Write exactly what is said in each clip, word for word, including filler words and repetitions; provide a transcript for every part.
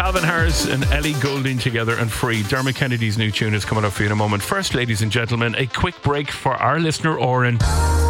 Calvin Harris and Ellie Goulding together and Free. Dermot Kennedy's new tune is coming up for you in a moment. First, ladies and gentlemen, a quick break for our listener, Oren.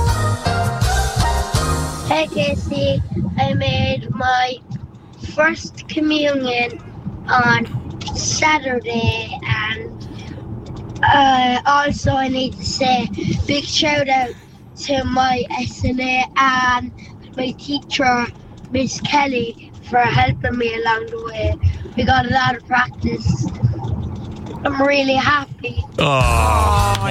Hey Casey, I made my first communion on Saturday, and uh, also I need to say big shout out to my S N A and my teacher, Miss Kelly, for helping me along the way. We got a lot of practice. I'm really happy. Oh, Oh,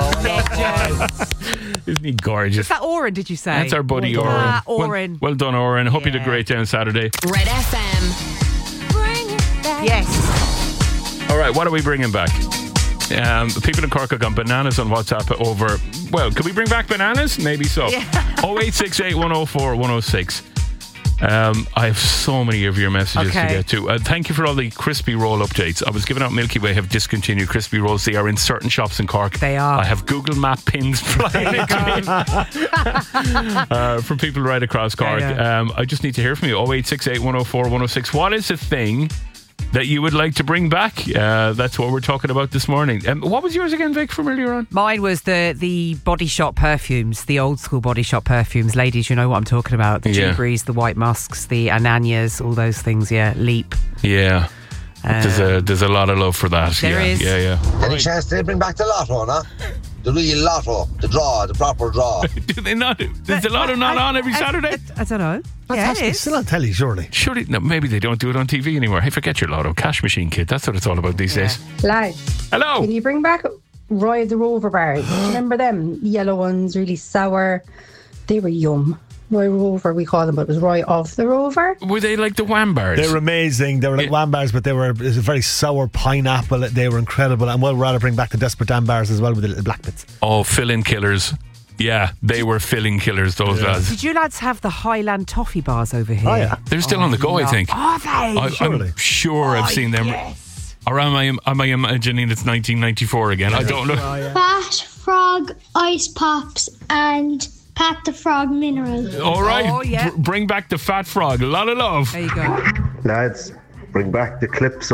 yes. Isn't he gorgeous? Is that Oren, did you say? That's our buddy Oren. Ah, Oren. Well, well done, Oren. Hope you Yeah. did a great day on Saturday. Red F M. Bring it back. Yes. All right, what are we bringing back? Um, people in Cork have gone bananas on WhatsApp over. Well, could we bring back bananas? Maybe so. Yeah. oh eight six eight, one oh four, one oh six. Um, I have so many of your messages Okay. to get to. Uh, thank you for all the crispy roll updates. I was giving out Milky Way have discontinued crispy rolls. They are in certain shops in Cork. They are. I have Google Map pins flying into me uh, from people right across Cork. I know. Um, I just need to hear from you. oh eight six eight, one oh four, one oh six. What is the thing that you would like to bring back? Uh, that's what we're talking about this morning. Um, what was yours again, Vic, from earlier on? Mine was the the Body Shop perfumes, the old school Body Shop perfumes. Ladies, you know what I'm talking about. The Yeah. Gibris, the White Musks, the Ananias, all those things, yeah. Leap. Yeah. there's a there's a lot of love for that. There yeah, is. Yeah, yeah. Any chance they bring back the lotto, no? The real lotto, the draw, the proper draw. Do they not? Is the lotto not on every Saturday? I, I don't know. That's yeah, has it to be is. still on telly, surely. Surely, no, maybe they don't do it on T V anymore. Hey, forget your lotto. Cash machine, kid. That's what it's all about these Yeah. days. Lads, Hello. can you bring back Roy the Rover bars? Do you remember them? Yellow ones, really sour. They were yum. Roy Rover, we call them, but it was Roy of the Rover. Were they like the wham bars? They were amazing. They were like Yeah. wham bars, but they were it was a very sour pineapple. They were incredible. And we'll rather bring back the Desperate Dan bars as well with the little black bits. Oh, fill-in killers. Yeah, they were filling killers, those lads. Did you lads have the Highland toffee bars over here? Oh, yeah. They're still on the go, I no. think. Are they? I, Surely. I'm sure I've seen them. Yes. Or am I, am I imagining it's nineteen ninety-four again? I don't know. Fat Frog Ice Pops and Pat the Frog Mineral. All right. Oh, yeah. Br- bring back the fat frog. A lot of love. There you go. Lads, bring back the clips